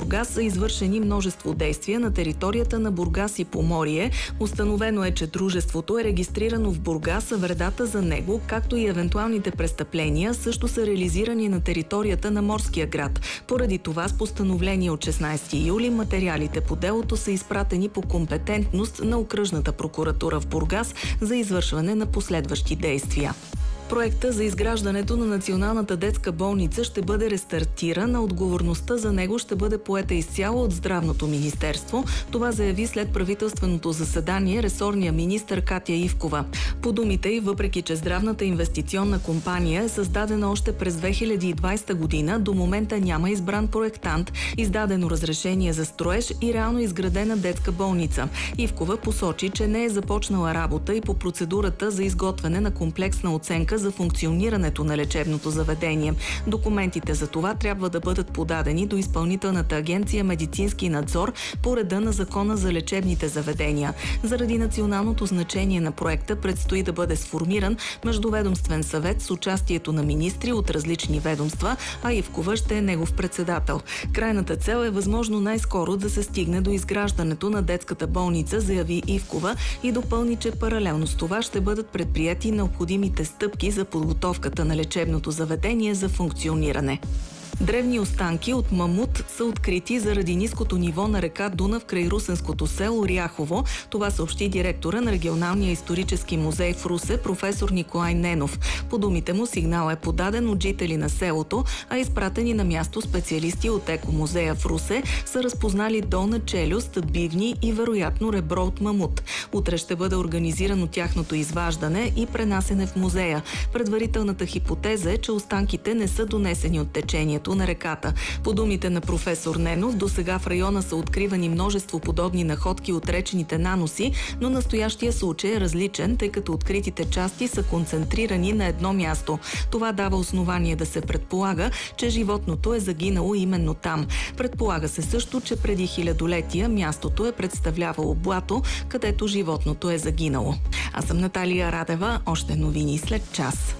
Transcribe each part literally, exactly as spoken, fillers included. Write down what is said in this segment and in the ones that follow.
Бургас са извършени множество действия на територията на Бургас и Поморие. Установено е, че дружеството е регистрирано в Бургас, а вредата за него, както и евентуалните престъпления, също са реализирани на територията на морския град. Поради това с постановление от шестнайсети юли материалите по делото са изпратени по компетентност на Окръжната прокуратура в Бургас за извършване на последващи действия. Проекта за изграждането на Националната детска болница ще бъде рестартиран, а отговорността за него ще бъде поета изцяло от Здравното министерство. Това заяви след правителственото заседание ресорния министър Катя Ивкова. По думите й, въпреки че Здравната инвестиционна компания е създадена още през две хиляди и двайсета година, до момента няма избран проектант, издадено разрешение за строеж и реално изградена детска болница. Ивкова посочи, че не е започнала работа и по процедурата за изготвяне на комплексна оценка за функционирането на лечебното заведение. Документите за това трябва да бъдат подадени до Изпълнителната агенция Медицински надзор по реда на Закона за лечебните заведения. Заради националното значение на проекта предстои да бъде сформиран междуведомствен съвет с участието на министри от различни ведомства, а Ивкова ще е негов председател. Крайната цел е възможно най-скоро да се стигне до изграждането на детската болница, заяви Ивкова и допълни, че паралелно с това ще бъдат предприяти необходимите стъпки за подготовката на лечебното заведение за функциониране. Древни останки от мамут са открити заради ниското ниво на река Дунав край русенското село Ряхово. Това съобщи директора на Регионалния исторически музей в Русе, професор Николай Ненов. По думите му, сигнал е подаден от жители на селото, а изпратени на място специалисти от екомузея в Русе са разпознали долна челюст, бивни и вероятно ребро от мамут. Утре ще бъде организирано тяхното изваждане и пренасене в музея. Предварителната хипотеза е, че останките не са донесени от течението на реката. По думите на професор Ненов, досега в района са откривани множество подобни находки от речните наноси, но настоящия случай е различен, тъй като откритите части са концентрирани на едно място. Това дава основание да се предполага, че животното е загинало именно там. Предполага се също, че преди хилядолетия мястото е представлявало блато, където животното е загинало. Аз съм Наталия Радева, още новини след час.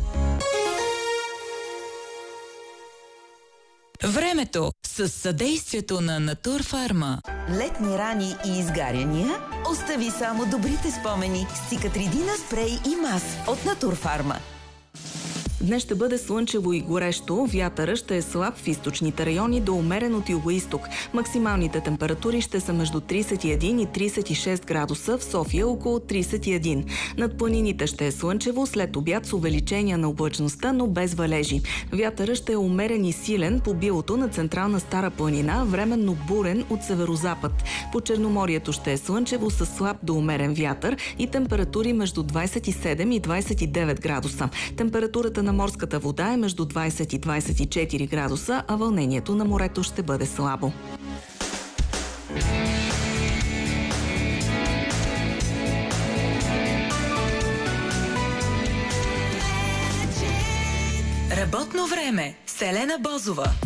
Времето с съдействието на Натурфарма. Летни рани и изгаряния? Остави само добрите спомени с Цикатридина спрей и мас от Натурфарма. Днес ще бъде слънчево и горещо, вятъра ще е слаб в източните райони до умерен от югоизток. Максималните температури ще са между трийсет и един и трийсет и шест градуса, в София около трийсет и един. Над планините ще е слънчево, след обяд с увеличение на облачността, но без валежи. Вятъра ще е умерен и силен по билото на централна Стара планина, временно бурен от северозапад. По Черноморието ще е слънчево с слаб до умерен вятър и температури между двайсет и седем и двайсет и девет градуса. Температурата на морската вода е между двайсет и двайсет и четири градуса, а вълнението на морето ще бъде слабо. Работно време с Елена Бозова.